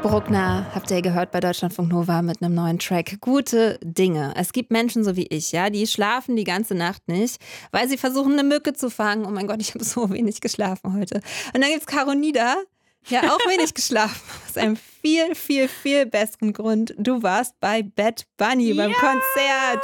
Bruckner habt ihr gehört bei Deutschlandfunk Nova mit einem neuen Track. Gute Dinge. Es gibt Menschen so wie ich, ja, die schlafen die ganze Nacht nicht, weil sie versuchen, eine Mücke zu fangen. Oh mein Gott, ich habe so wenig geschlafen heute. Und dann gibt's Caro Nieder, ja auch wenig geschlafen. Aus einem viel, viel, viel besseren Grund. Du warst bei Bad Bunny beim Konzert.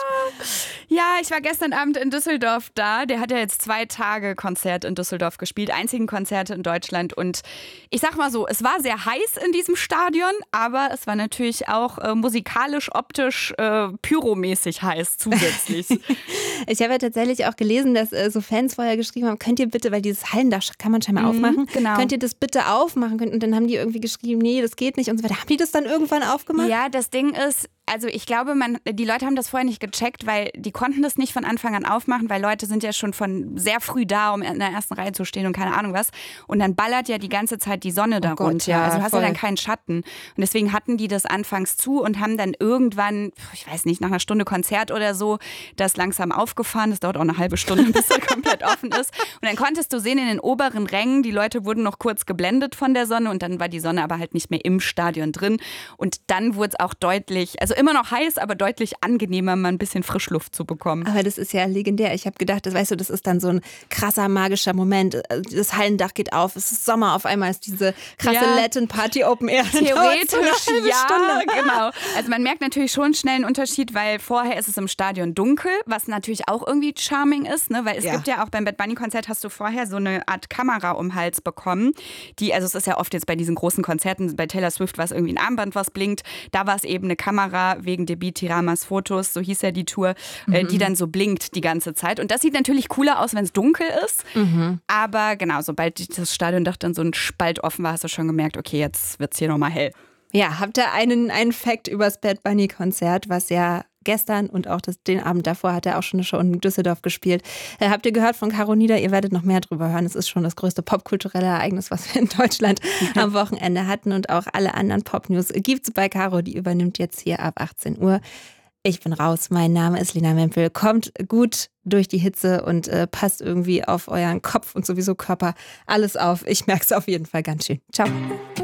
Ja, ich war gestern Abend in Düsseldorf da. Der hat ja jetzt 2 Tage Konzert in Düsseldorf gespielt. Einzigen Konzerte in Deutschland. Und ich sag mal so, es war sehr heiß in diesem Stadion, aber es war natürlich auch musikalisch, optisch, pyromäßig heiß zusätzlich. Ich habe ja tatsächlich auch gelesen, dass so Fans vorher geschrieben haben, könnt ihr bitte, weil dieses Hallendach kann man scheinbar aufmachen, genau. Könnt ihr das bitte aufmachen? Und dann haben die irgendwie geschrieben, nee, das geht nicht und so weiter. Haben die das dann irgendwann aufgemacht? Ja, das Ding ist, also ich glaube, die Leute haben das vorher nicht gecheckt, weil die konnten das nicht von Anfang an aufmachen, weil Leute sind ja schon von sehr früh da, um in der ersten Reihe zu stehen und keine Ahnung was. Und dann ballert ja die ganze Zeit die Sonne da runter. Ja, also du hast voll. ja dann keinen Schatten. Und deswegen hatten die das anfangs zu und haben dann irgendwann, ich weiß nicht, nach einer Stunde Konzert oder so, das langsam aufgefahren. Das dauert auch eine halbe Stunde, bis er komplett offen ist. Und dann konntest du sehen in den oberen Rängen, die Leute wurden noch kurz geblendet von der Sonne und dann war die Sonne aber halt nicht mehr im Stadion drin. Und dann wurde es auch deutlich, also immer noch heiß, aber deutlich angenehmer, mal ein bisschen Frischluft zu bekommen. Aber das ist ja legendär. Ich habe gedacht, das ist dann so ein krasser, magischer Moment. Das Hallendach geht auf, es ist Sommer, auf einmal ist diese krasse Latin-Party Open Air. Theoretisch, ja, Stunde. genau. Also man merkt natürlich schon schnell einen Unterschied, weil vorher ist es im Stadion dunkel, was natürlich auch irgendwie charming ist, ne? Weil es gibt ja auch beim Bad Bunny-Konzert hast du vorher so eine Art Kamera um den Hals bekommen, also es ist ja oft jetzt bei diesen großen Konzerten, bei Taylor Swift war es irgendwie ein Armband, was blinkt, da war es eben eine Kamera wegen Debut Tiramas Fotos, so hieß ja die Tour, die dann so blinkt die ganze Zeit. Und das sieht natürlich cooler aus, wenn es dunkel ist. Aber genau, sobald das Stadiondach dann so ein Spalt offen war, hast du schon gemerkt, okay, jetzt wird es hier nochmal hell. Ja, habt ihr einen Fact übers Bad Bunny-Konzert, was ja gestern und auch den Abend davor hat er auch schon eine Show in Düsseldorf gespielt. Habt ihr gehört von Caro Nieder? Ihr werdet noch mehr drüber hören. Es ist schon das größte popkulturelle Ereignis, was wir in Deutschland am Wochenende hatten. Und auch alle anderen Pop-News gibt's bei Caro. Die übernimmt jetzt hier ab 18 Uhr. Ich bin raus. Mein Name ist Lena Mempel. Kommt gut durch die Hitze und passt irgendwie auf euren Kopf und sowieso Körper alles auf. Ich merke es auf jeden Fall ganz schön. Ciao.